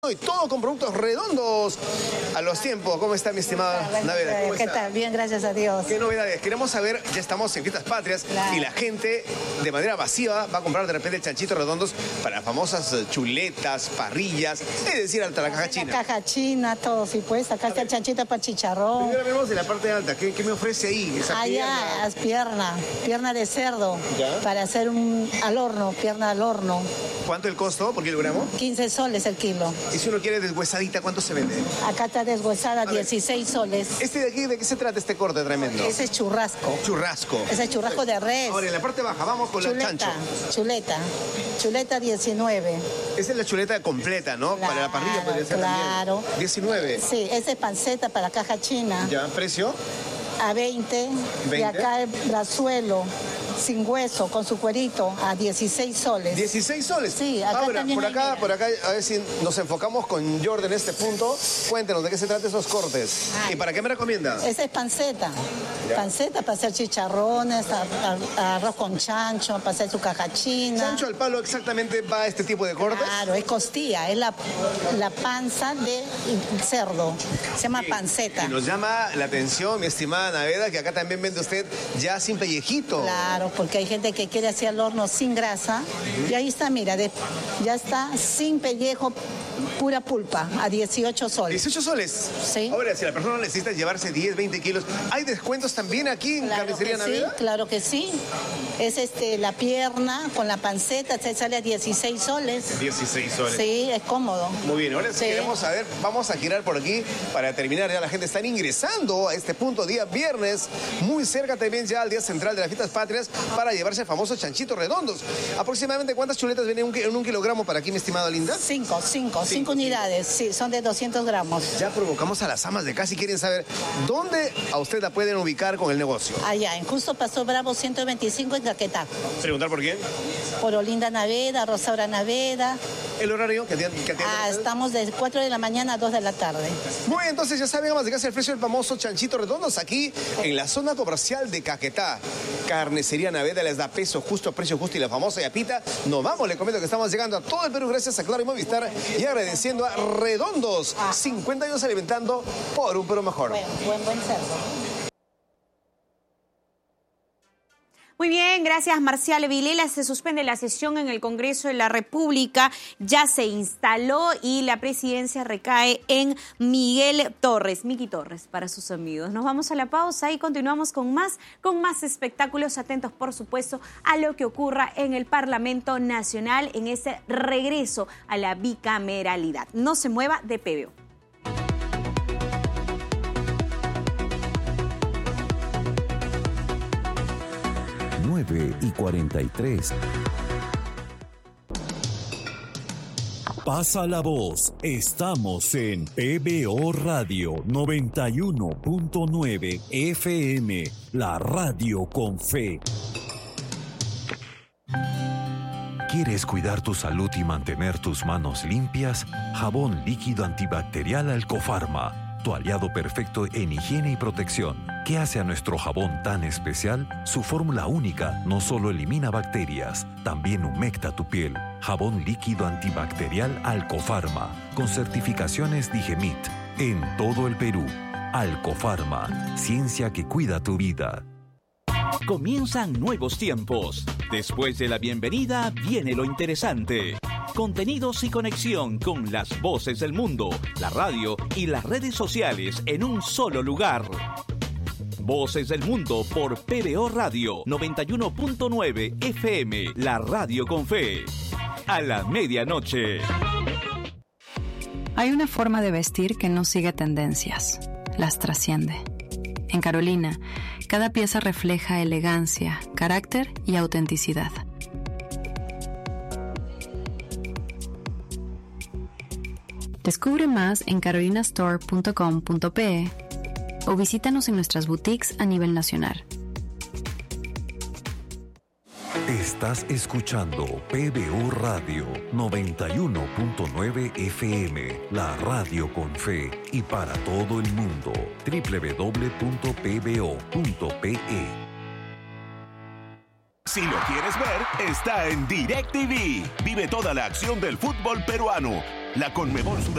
Y todo con productos redondos a los tiempos. ¿Cómo está, mi estimada Naveda? ¿Qué tal? Bien, gracias a Dios. ¿Qué novedades? Queremos saber, ya estamos en Fiestas Patrias, claro, y la gente de manera masiva va a comprar de repente chanchitos redondos para famosas chuletas, parrillas, es decir, hasta la caja china. La caja china, todo, sí, pues. Acá está el chanchito para chicharrón. Primero vemos de la parte alta. ¿Qué me ofrece ahí? Esa pierna de cerdo. ¿Ya? Para hacer al horno, pierna al horno. ¿Cuánto el costo por kilogramo? 15 soles el kilo. Y si uno quiere deshuesadita, ¿cuánto se vende? Acá está deshuesada, 16 soles. ¿Este de aquí, de qué se trata este corte tremendo? Ese es churrasco. Churrasco. Ese es churrasco de res. Ahora, en la parte baja, vamos con la chancho. Chuleta 19. Esa es la chuleta completa, ¿no? Claro, para la parrilla podría ser también. 19. Sí, esa es panceta para caja china. ¿Ya? ¿Precio? A 20. Y acá el brazuelo sin hueso, con su cuerito, a 16 soles. ¿16 soles? Sí, acá también por acá, a ver si nos enfocamos con Jordan en este punto. Cuéntenos, ¿de qué se trata esos cortes? ¿Y para qué me recomienda? Esa es panceta. ¿Ya? Panceta para hacer chicharrones, arroz con chancho, para hacer su caja china. ¿Chancho al palo exactamente va a este tipo de cortes? Claro, es costilla, es la panza de cerdo. Se llama panceta. Y nos llama la atención, mi estimada Naveda, que acá también vende usted ya sin pellejito. Claro, porque hay gente que quiere hacer al horno sin grasa. Y ahí está, mira, ya está sin pellejo, pura pulpa, a 18 soles. ¿18 soles? Sí. Ahora, si la persona necesita llevarse 10, 20 kilos, ¿hay descuentos también aquí en Carnicería Naveda? Sí, claro que sí. Es la pierna con la panceta, se sale a 16 soles. 16 soles. Sí, es cómodo. Muy bien, ahora sí queremos saber, vamos a girar por aquí para terminar. Ya la gente está ingresando a este punto día viernes, muy cerca también ya al día central de las Fiestas Patrias, para llevarse famosos chanchitos redondos. ¿Aproximadamente cuántas chuletas vienen en un kilogramo para aquí, mi estimada Linda? 5 unidades, sí, son de 200 gramos. Ya provocamos a las amas de casa y quieren saber dónde a usted la pueden ubicar con el negocio. Allá, en Justo Paso Bravo 125 en Caquetá. ¿Preguntar por quién? Por Olinda Naveda, Rosaura Naveda. ¿El horario que atiende? Estamos de 4 de la mañana a 2 de la tarde. Muy bien, entonces ya saben, amas de casa, el precio del famoso chanchito redondos aquí en la zona comercial de Caquetá. Carnicería Naveda les da peso justo, precio justo y la famosa yapita. Nos vamos, le comento que estamos llegando a todo el Perú gracias a Claro y Movistar y agradeciendo a Redondos, 50 años alimentando por un Perú mejor. Buen cerdo. Muy bien, gracias Marcial Vilela. Se suspende la sesión en el Congreso de la República, ya se instaló y la presidencia recae en Miguel Torres, Miki Torres para sus amigos. Nos vamos a la pausa y continuamos con más espectáculos, atentos por supuesto a lo que ocurra en el Parlamento Nacional en ese regreso a la bicameralidad. No se mueva de PBO. 9:43. Pasa la voz. Estamos en PBO Radio 91.9 FM, la radio con fe. ¿Quieres cuidar tu salud y mantener tus manos limpias? Jabón líquido antibacterial Alcofarma, tu aliado perfecto en higiene y protección. ¿Qué hace a nuestro jabón tan especial? Su fórmula única no solo elimina bacterias, también humecta tu piel. Jabón líquido antibacterial Alcofarma, con certificaciones Digemit, en todo el Perú. Alcofarma, ciencia que cuida tu vida. Comienzan nuevos tiempos. Después de la bienvenida viene lo interesante. Contenidos y conexión con las voces del mundo, la radio y las redes sociales en un solo lugar. Voces del Mundo por PBO Radio 91.9 FM, la radio con fe. A la medianoche. Hay una forma de vestir que no sigue tendencias, las trasciende. En Carolina, cada pieza refleja elegancia, carácter y autenticidad. Descubre más en carolinastore.com.pe o visítanos en nuestras boutiques a nivel nacional. Estás escuchando PBO Radio 91.9 FM, la radio con fe y para todo el mundo. www.pbo.pe. Si lo quieres ver, está en DirecTV. Vive toda la acción del fútbol peruano. La Conmebol